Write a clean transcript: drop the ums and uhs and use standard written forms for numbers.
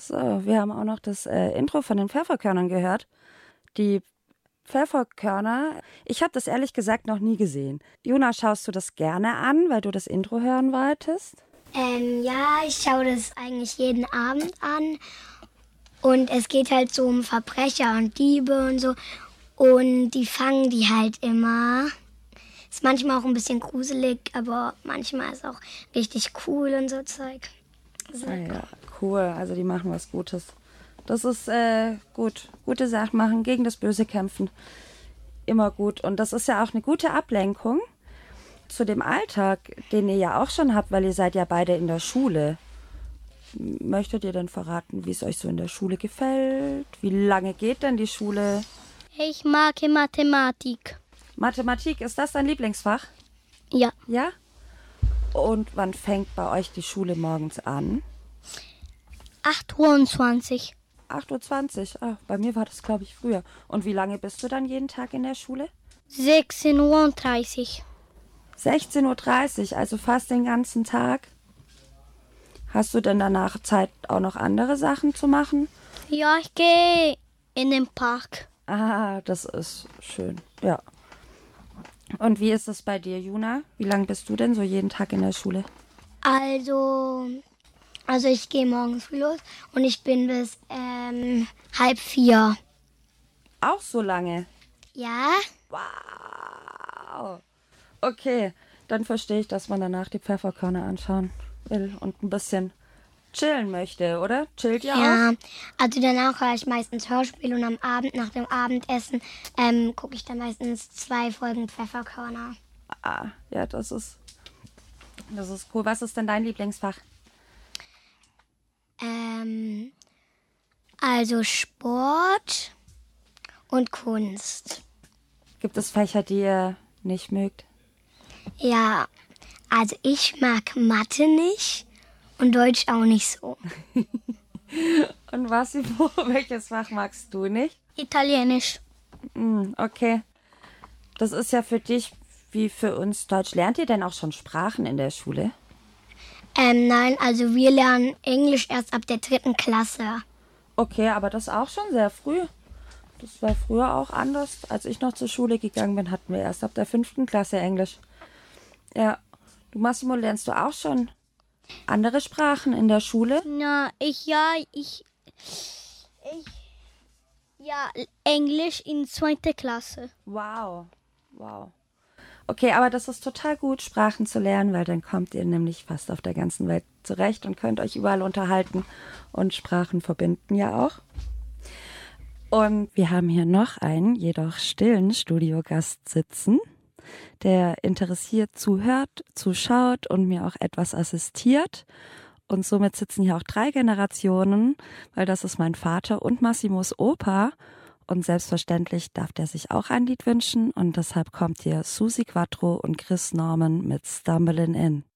So, wir haben auch noch das Intro von den Pfefferkörnern gehört. Die Pfefferkörner, ich habe das ehrlich gesagt noch nie gesehen. Juna, schaust du das gerne an, weil du das Intro hören wolltest? Ja, ich schaue das eigentlich jeden Abend an. Und es geht halt so um Verbrecher und Diebe und so. Und die fangen die halt immer. Ist manchmal auch ein bisschen gruselig, aber manchmal ist auch richtig cool und so Zeug. Ah ja, cool. Also die machen was Gutes. Das ist gut. Gute Sachen machen, gegen das Böse kämpfen. Immer gut. Und das ist ja auch eine gute Ablenkung zu dem Alltag, den ihr ja auch schon habt, weil ihr seid ja beide in der Schule. Möchtet ihr denn verraten, wie es euch so in der Schule gefällt? Wie lange geht denn die Schule? Ich mag Mathematik. Mathematik, ist das dein Lieblingsfach? Ja. Ja? Und wann fängt bei euch die Schule morgens an? 8:20 Uhr. 8:20 Uhr. Ah, bei mir war das, glaube ich, früher. Und wie lange bist du dann jeden Tag in der Schule? 16:30 Uhr. 16:30 Uhr, also fast den ganzen Tag. Hast du denn danach Zeit, auch noch andere Sachen zu machen? Ja, ich gehe in den Park. Ah, das ist schön, ja. Und wie ist es bei dir, Juna? Wie lange bist du denn so jeden Tag in der Schule? Also ich gehe morgens früh los und ich bin bis 3:30. Auch so lange? Ja? Wow. Okay, dann verstehe ich, dass man danach die Pfefferkörner anschauen will und ein bisschen chillen möchte, oder? Chillt ihr auch? Ja, also danach höre ich meistens Hörspiel und am Abend, nach dem Abendessen, gucke ich dann meistens 2 Folgen Pfefferkörner. Ah, ja, das ist cool. Was ist denn dein Lieblingsfach? Also Sport und Kunst. Gibt es Fächer, die ihr nicht mögt? Ja, also ich mag Mathe nicht und Deutsch auch nicht so. Und welches Fach magst du nicht? Italienisch. Okay. Das ist ja für dich wie für uns Deutsch. Lernt ihr denn auch schon Sprachen in der Schule? Nein, also wir lernen Englisch erst ab der 3. Klasse. Okay, aber das auch schon sehr früh. Das war früher auch anders. Als ich noch zur Schule gegangen bin, hatten wir erst ab der 5. Klasse Englisch. Ja. Du, Massimo, lernst du auch schon andere Sprachen in der Schule? Na, Englisch in 2. Klasse. Wow. Okay, aber das ist total gut, Sprachen zu lernen, weil dann kommt ihr nämlich fast auf der ganzen Welt zurecht und könnt euch überall unterhalten und Sprachen verbinden ja auch. Und wir haben hier noch einen, jedoch stillen Studiogast sitzen, der interessiert zuhört, zuschaut und mir auch etwas assistiert. Und somit sitzen hier auch 3 Generationen, weil das ist mein Vater und Massimos Opa. Und selbstverständlich darf der sich auch ein Lied wünschen. Und deshalb kommt hier Susi Quattro und Chris Norman mit Stumbling In.